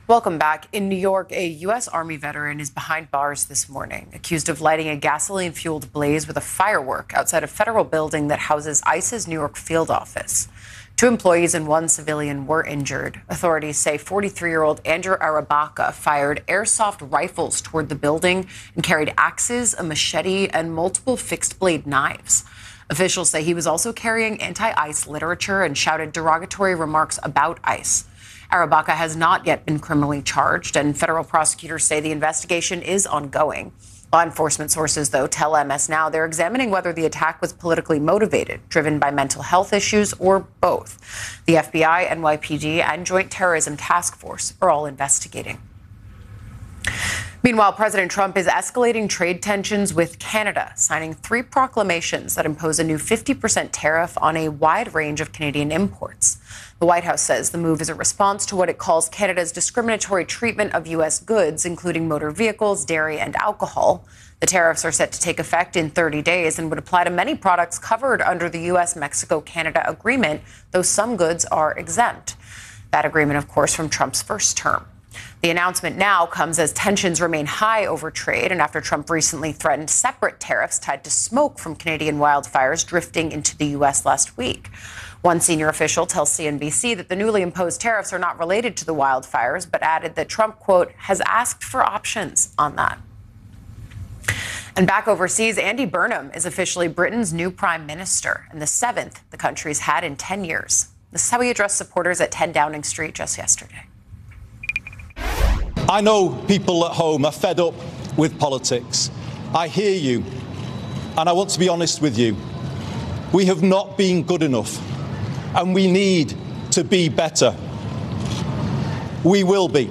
Welcome back. In New York, a U.S. Army veteran is behind bars this morning, accused of lighting a gasoline-fueled blaze with a firework outside a federal building that houses ICE's New York field office. 2 employees and 1 civilian were injured. Authorities say 43-year-old Andrew Arabaka fired airsoft rifles toward the building and carried axes, a machete, and multiple fixed-blade knives. Officials say he was also carrying anti-ICE literature and shouted derogatory remarks about ICE. Arabaka has not yet been criminally charged, and federal prosecutors say the investigation is ongoing. Law enforcement sources, though, tell MS Now they're examining whether the attack was politically motivated, driven by mental health issues, or both. The FBI, NYPD, and Joint Terrorism Task Force are all investigating. Meanwhile, President Trump is escalating trade tensions with Canada, signing 3 proclamations that impose a new 50% tariff on a wide range of Canadian imports. The White House says the move is a response to what it calls Canada's discriminatory treatment of U.S. goods, including motor vehicles, dairy, and alcohol. The tariffs are set to take effect in 30 days and would apply to many products covered under the U.S.-Mexico-Canada agreement, though some goods are exempt. That agreement, of course, from Trump's first term. The announcement now comes as tensions remain high over trade and after Trump recently threatened separate tariffs tied to smoke from Canadian wildfires drifting into the U.S. last week. One senior official tells CNBC that the newly imposed tariffs are not related to the wildfires, but added that Trump, quote, has asked for options on that. And back overseas, Andy Burnham is officially Britain's new prime minister and the 7th the country's had in 10 years. This is how he addressed supporters at 10 Downing Street just yesterday. I know people at home are fed up with politics. I hear you, and I want to be honest with you. We have not been good enough, and we need to be better. We will be.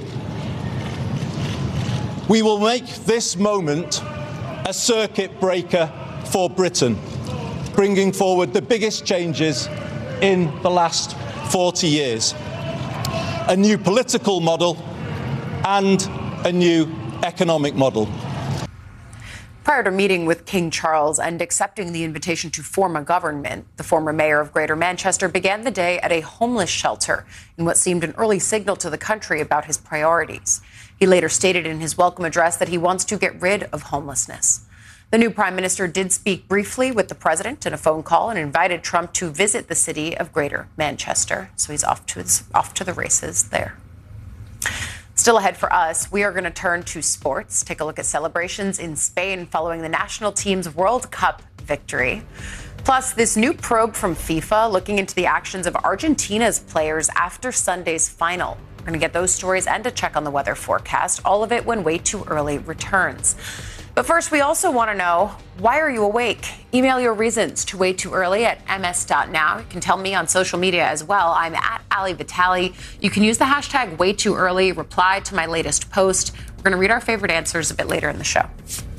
We will make this moment a circuit breaker for Britain, bringing forward the biggest changes in the last 40 years. A new political model and a new economic model. Prior to meeting with King Charles and accepting the invitation to form a government, the former mayor of Greater Manchester began the day at a homeless shelter in what seemed an early signal to the country about his priorities. He later stated in his welcome address that he wants to get rid of homelessness. The new prime minister did speak briefly with the president in a phone call and invited Trump to visit the city of Greater Manchester. So he's off to the races there. Still ahead for us, we are going to turn to sports, take a look at celebrations in Spain following the national team's World Cup victory. Plus, this new probe from FIFA looking into the actions of Argentina's players after Sunday's final. We're going to get those stories and a check on the weather forecast, all of it when Way Too Early returns. But first, we also want to know, why are you awake? Email your reasons to waytooearly at ms.now. You can tell me on social media as well. I'm at Ali Vitali. You can use the hashtag waytooearly, reply to my latest post. We're going to read our favorite answers a bit later in the show.